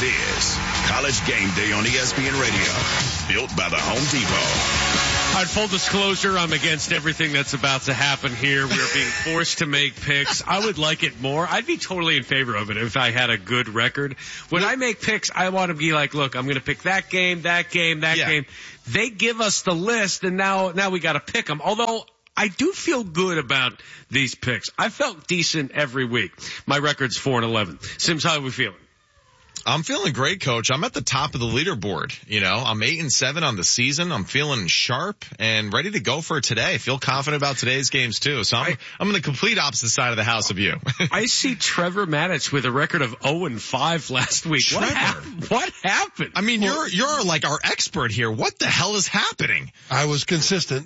This is College Game Day on ESPN Radio, built by the Home Depot. All right, full disclosure, I'm against everything that's about to happen here. We're being forced to make picks. I would like it more. I'd be totally in favor of it if I had a good record. When I make picks, I want to be like, look, I'm going to pick that game, that game, that game. They give us the list, and now we got to pick them. Although I do feel good about these picks. I felt decent every week. My record's 4-11. Sims, how are we feeling? I'm feeling great, Coach. I'm at the top of the leaderboard. You know, I'm 8-7 on the season. I'm feeling sharp and ready to go for today. I feel confident about today's games too. So I'm on the complete opposite side of the house of you. I see Trevor Maddich with a record of 0-5 last week. What happened? I mean, you're like our expert here. What the hell is happening? I was consistent.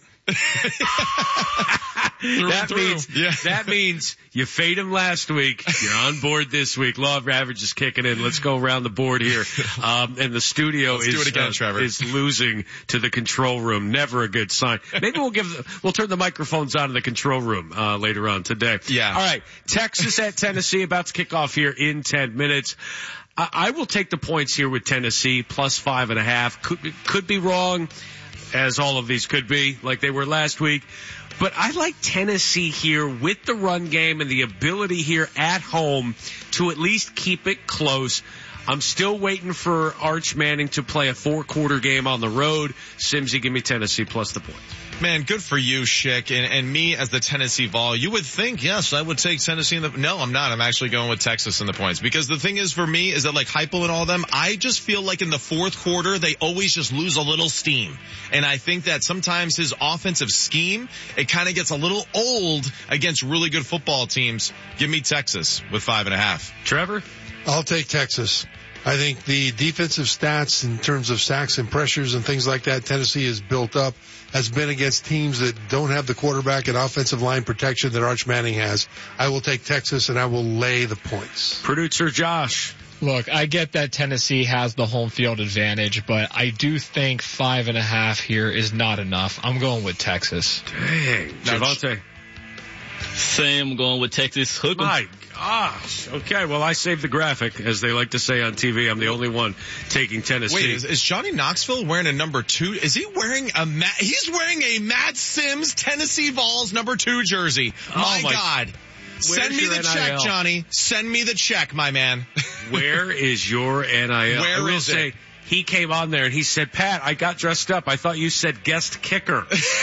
That means you fade him last week. You're on board this week. Law of averages kicking in. Let's go around the board here. And the studio is losing to the control room. Never a good sign. Maybe we'll turn the microphones on in the control room later on today. Yeah. All right. Texas at Tennessee about to kick off here in 10 minutes. I will take the points here with Tennessee plus 5.5. Could be wrong, as all of these could be, like they were last week. But I like Tennessee here with the run game and the ability here at home to at least keep it close. I'm still waiting for Arch Manning to play a 4-quarter game on the road. Simsy, give me Tennessee plus the points. Man, good for you, Schick. And me as the Tennessee Vol, you would think, yes, I would take Tennessee no, I'm not. I'm actually going with Texas in the points. Because the thing is for me is that like Heupel and all them, I just feel like in the fourth quarter, they always just lose a little steam. And I think that sometimes his offensive scheme, it kind of gets a little old against really good football teams. Give me Texas with 5.5. Trevor? I'll take Texas. I think the defensive stats in terms of sacks and pressures and things like that, Tennessee has built up, has been against teams that don't have the quarterback and offensive line protection that Arch Manning has. I will take Texas and I will lay the points. Producer Josh. Look, I get that Tennessee has the home field advantage, but I do think 5.5 here is not enough. I'm going with Texas. Dang. Javante. Same, going with Texas. Hook 'em. My gosh. Okay, well, I saved the graphic, as they like to say on TV. I'm the only one taking Tennessee. Wait, is Johnny Knoxville wearing a number 2? Is he wearing he's wearing a Matt Sims Tennessee Vols number 2 jersey. My God. Send me the check, Johnny. Send me the check, my man. Where is your NIL? Where is it? He came on there and he said, Pat, I got dressed up. I thought you said guest kicker.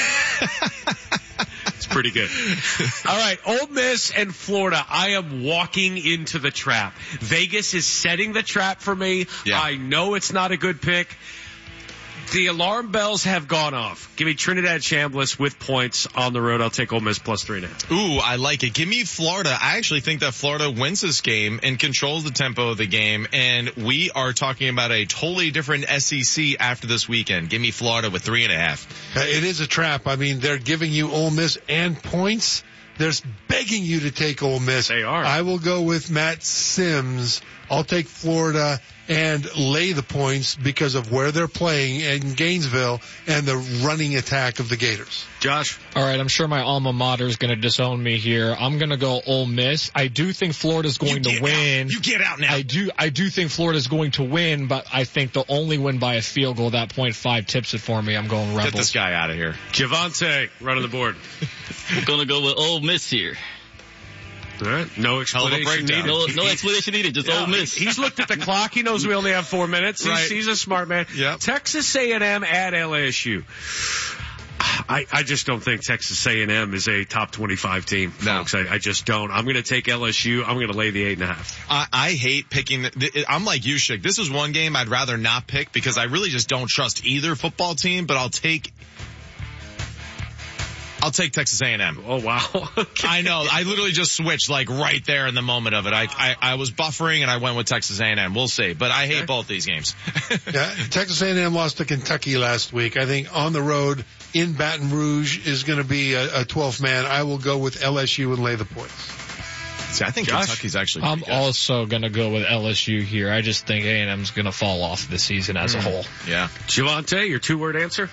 It's pretty good. All right, Ole Miss and Florida. I am walking into the trap. Vegas is setting the trap for me. Yeah. I know it's not a good pick. The alarm bells have gone off. Give me Trinidad Chambliss with points on the road. I'll take Ole Miss plus 3.5. Ooh, I like it. Give me Florida. I actually think that Florida wins this game and controls the tempo of the game. And we are talking about a totally different SEC after this weekend. Give me Florida with 3.5. It is a trap. I mean, they're giving you Ole Miss and points. They're begging you to take Ole Miss. They are. I will go with Matt Sims. I'll take Florida and lay the points because of where they're playing in Gainesville and the running attack of the Gators. Josh? All right, I'm sure my alma mater is going to disown me here. I'm going to go Ole Miss. I do think Florida's going to win. You get out now. I do think Florida's going to win, but I think they'll only win by a field goal. That 0.5 tips it for me. I'm going Rebels. Get this guy out of here. Javante, running the board. I'm going to go with Ole Miss here. All right. No explanation needed. No explanation needed. Just Ole Miss. He's looked at the clock. He knows we only have 4 minutes. Right. He's a smart man. Yep. Texas A&M at LSU. I just don't think Texas A&M is a top 25 team, folks. I just don't. I'm going to take LSU. I'm going to lay the 8.5. I hate picking. I'm like you, Schick. This is one game I'd rather not pick because I really just don't trust either football team, but I'll take Texas A&M. Oh, wow. Okay. I know. I literally just switched like right there in the moment of it. I was buffering and I went with Texas A&M. We'll see. But I hate both these games. Yeah, Texas A&M lost to Kentucky last week. I think on the road in Baton Rouge is going to be a 12th man. I will go with LSU and lay the points. See, I think Josh? Kentucky's actually I'm pretty good. also going to go with LSU here. I just think A&M's going to fall off this season as a whole. Yeah. Javante, your 2-word answer?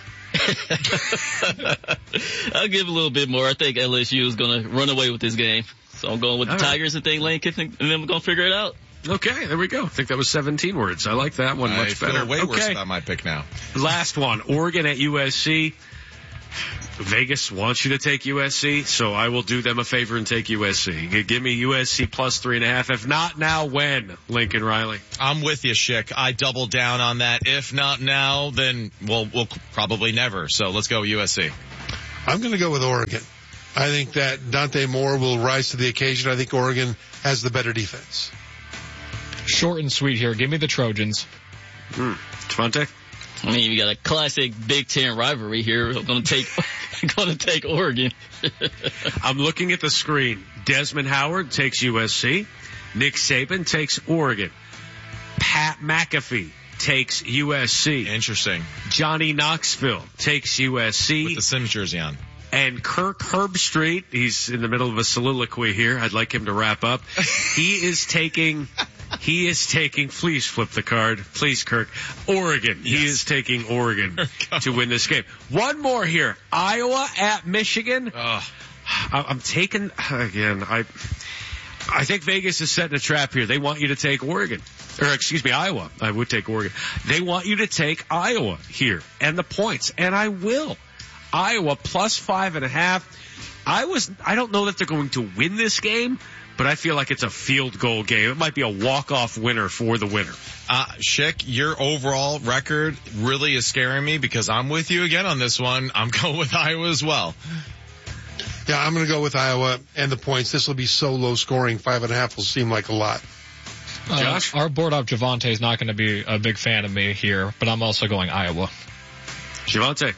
I'll give a little bit more. I think LSU is going to run away with this game. So I'm going with the Tigers and think Lane Kiffin and then we're going to figure it out. Okay, there we go. I think that was 17 words. I like that one much better. I feel way worse about my pick now. Last one, Oregon at USC. Vegas wants you to take USC, so I will do them a favor and take USC. Give me USC plus 3.5. If not now, when? Lincoln Riley. I'm with you, Schick. I double down on that. If not now, then we'll probably never. So let's go USC. I'm going to go with Oregon. I think that Dante Moore will rise to the occasion. I think Oregon has the better defense. Short and sweet here. Give me the Trojans. Devontae? I mean, you got a classic Big Ten rivalry here. I'm going to take Oregon. I'm looking at the screen. Desmond Howard takes USC. Nick Saban takes Oregon. Pat McAfee takes USC. Interesting. Johnny Knoxville takes USC. With the Sims jersey on. And Kirk Herbstreit, he's in the middle of a soliloquy here. I'd like him to wrap up. He is taking, please flip the card. Please, Kirk. Oregon. Yes. He is taking Oregon to win this game. One more here. Iowa at Michigan. I'm taking, again, I think Vegas is setting a trap here. They want you to take Oregon. Iowa. I would take Oregon. They want you to take Iowa here and the points, and I will. Iowa plus 5.5. I don't know that they're going to win this game, but I feel like it's a field goal game. It might be a walk-off winner for the winner. Schick, your overall record really is scaring me because I'm with you again on this one. I'm going with Iowa as well. Yeah, I'm going to go with Iowa and the points. This will be so low scoring. 5.5 will seem like a lot. Josh? Our board up Javante is not going to be a big fan of me here, but I'm also going Iowa. Javante?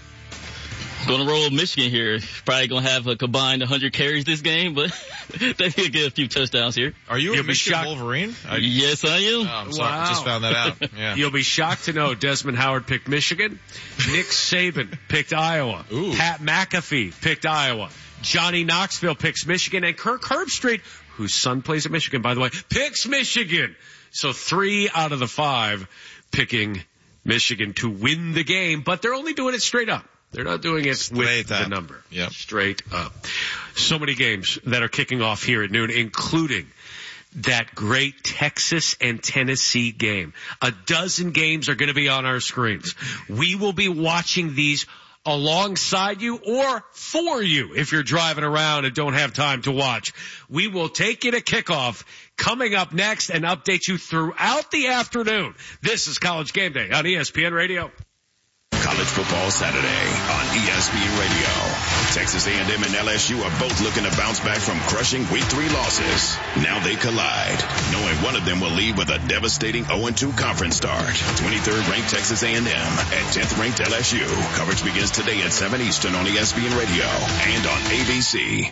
Going to roll with Michigan here. Probably going to have a combined 100 carries this game, but they could get a few touchdowns here. Are you a Michigan Wolverine? Yes, I am. Oh, I'm sorry. Wow. I just found that out. Yeah. You'll be shocked to know Desmond Howard picked Michigan. Nick Saban picked Iowa. Ooh. Pat McAfee picked Iowa. Johnny Knoxville picks Michigan. And Kirk Herbstreit, whose son plays at Michigan, by the way, picks Michigan. So 3 out of the 5 picking Michigan to win the game, but they're only doing it straight up. They're not doing it with the number. Yep. Straight up. So many games that are kicking off here at noon, including that great Texas and Tennessee game. 12 games are going to be on our screens. We will be watching these alongside you or for you if you're driving around and don't have time to watch. We will take you to kickoff coming up next and update you throughout the afternoon. This is College Game Day on ESPN Radio. College Football Saturday on ESPN Radio. Texas A&M and LSU are both looking to bounce back from crushing Week 3 losses. Now they collide, knowing one of them will leave with a devastating 0-2 conference start. 23rd ranked Texas A&M and 10th ranked LSU. Coverage begins today at 7 Eastern on ESPN Radio and on ABC.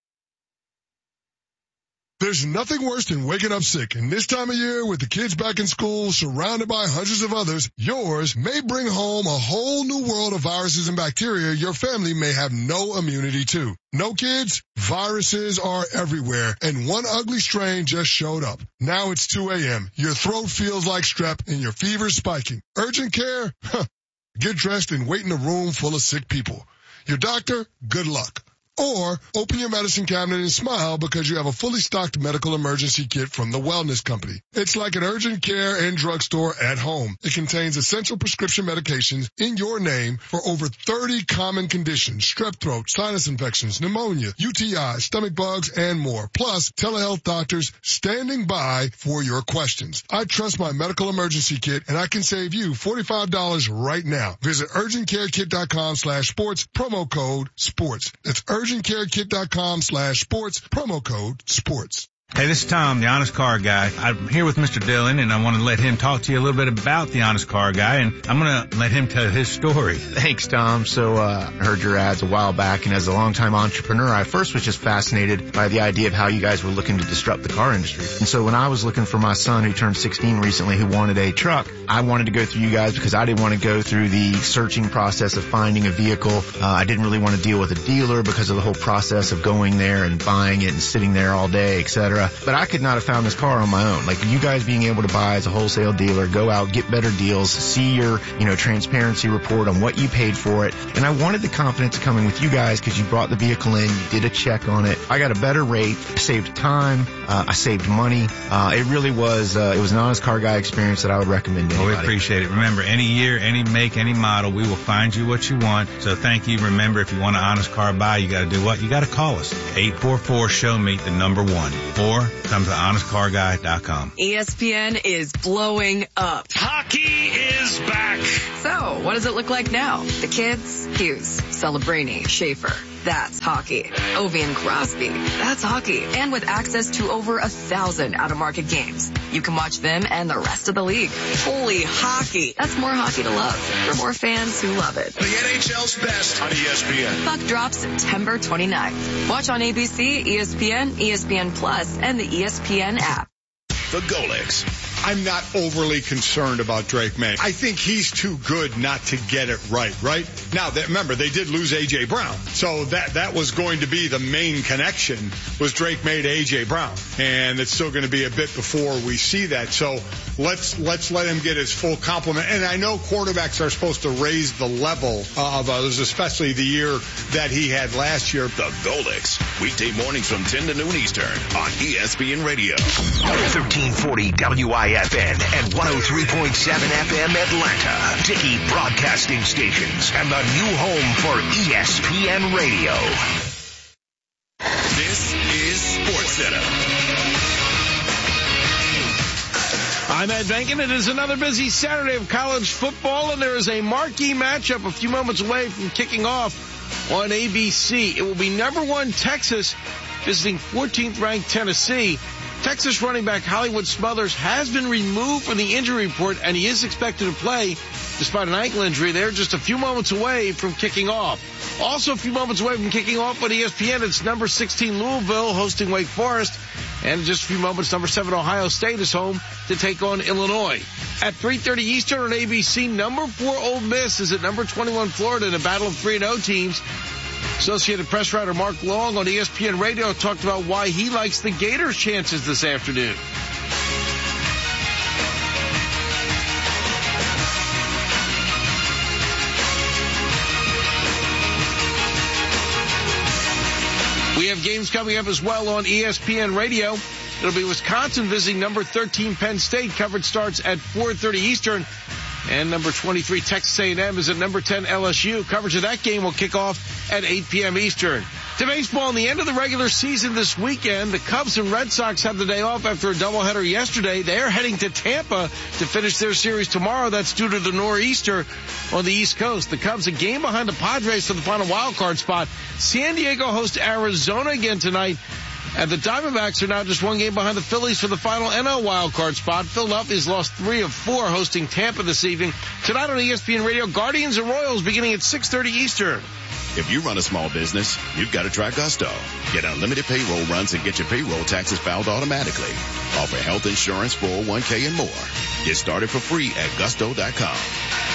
There's nothing worse than waking up sick, and this time of year with the kids back in school, surrounded by hundreds of others, yours may bring home a whole new world of viruses and bacteria your family may have no immunity to. No kids? Viruses are everywhere, and one ugly strain just showed up. Now it's 2 a.m. Your throat feels like strep, and your fever's spiking. Urgent care? Get dressed and wait in a room full of sick people. Your doctor? Good luck. Or open your medicine cabinet and smile because you have a fully stocked medical emergency kit from the Wellness Company. It's like an urgent care and drugstore at home. It contains essential prescription medications in your name for over 30 common conditions: strep throat, sinus infections, pneumonia, UTI, stomach bugs, and more. Plus, telehealth doctors standing by for your questions. I trust my medical emergency kit, and I can save you $45 right now. Visit urgentcarekit.com/sports, promo code SPORTS. That's urgentcarekit.com/sports, promo code SPORTS. Hey, this is Tom, the Honest Car Guy. I'm here with Mr. Dillon, and I want to let him talk to you a little bit about the Honest Car Guy, and I'm going to let him tell his story. Thanks, Tom. So I heard your ads a while back, and as a longtime entrepreneur, I first was just fascinated by the idea of how you guys were looking to disrupt the car industry. And so when I was looking for my son, who turned 16 recently, who wanted a truck, I wanted to go through you guys because I didn't want to go through the searching process of finding a vehicle. I didn't really want to deal with a dealer because of the whole process of going there and buying it and sitting there all day, etc. etc. But I could not have found this car on my own. Like you guys being able to buy as a wholesale dealer, go out, get better deals, see your, transparency report on what you paid for it. And I wanted the confidence of coming with you guys because you brought the vehicle in, you did a check on it. I got a better rate, saved time, I saved money. It really was, it was an Honest Car Guy experience that I would recommend to anybody. We appreciate it. Remember, any year, any make, any model, we will find you what you want. So thank you. Remember, if you want an Honest Car Buy, you got to do what? You got to call us. 844-SHOW-ME, the number 1. Or come to honestcarguy.com. ESPN is blowing up. Hockey is back. So, what does it look like now? The kids? Hughes, Celebrini, Schaefer. That's hockey. Ovi and Crosby. That's hockey. And with access to over 1,000 out-of-market games, you can watch them and the rest of the league. Holy hockey. That's more hockey to love for more fans who love it. The NHL's best on ESPN. Puck drops September 29th. Watch on ABC, ESPN, ESPN Plus, and the ESPN app. The Golics. I'm not overly concerned about Drake May. I think he's too good not to get it right? Now, remember, they did lose A.J. Brown. So that was going to be the main connection was Drake May to A.J. Brown. And it's still going to be a bit before we see that. So let's let him get his full complement. And I know quarterbacks are supposed to raise the level of others, especially the year that he had last year. The Golics. Weekday mornings from 10 to noon Eastern on ESPN Radio. 1340 WIFN and 103.7 FM Atlanta. Dickey Broadcasting Stations and the new home for ESPN Radio. This is SportsCenter. I'm Ed Benkin. It is another busy Saturday of college football, and there is a marquee matchup a few moments away from kicking off on ABC. It will be number 1 Texas visiting 14th ranked Tennessee. Texas running back Hollywood Smothers has been removed from the injury report, and he is expected to play despite an ankle injury. They're just a few moments away from kicking off. Also a few moments away from kicking off on ESPN, it's number 16 Louisville hosting Wake Forest. And in just a few moments, number 7 Ohio State is home to take on Illinois. At 3:30 Eastern on ABC, number 4 Ole Miss is at number 21 Florida in a battle of 3-0 teams. Associated Press writer Mark Long on ESPN Radio talked about why he likes the Gators' chances this afternoon. We have games coming up as well on ESPN Radio. It'll be Wisconsin visiting number 13 Penn State. Coverage starts at 4:30 Eastern. And number 23 Texas A&M is at number 10 LSU. Coverage of that game will kick off at 8 p.m. Eastern. To baseball, in the end of the regular season this weekend, the Cubs and Red Sox have the day off after a doubleheader yesterday. They're heading to Tampa to finish their series tomorrow. That's due to the nor'easter on the East Coast. The Cubs a game behind the Padres for the final wild card spot. San Diego hosts Arizona again tonight. And the Diamondbacks are now just 1 game behind the Phillies for the final NL wildcard spot. Philadelphia's lost 3 of 4 hosting Tampa this evening. Tonight on ESPN Radio, Guardians and Royals beginning at 6:30 Eastern. If you run a small business, you've got to try Gusto. Get unlimited payroll runs and get your payroll taxes filed automatically. Offer health insurance, 401k, and more. Get started for free at gusto.com.